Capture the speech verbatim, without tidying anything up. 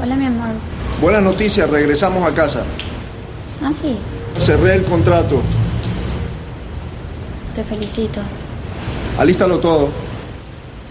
Hola, mi amor. Buenas noticias, regresamos a casa. Ah, sí. Cerré el contrato. Te felicito. Alístalo todo.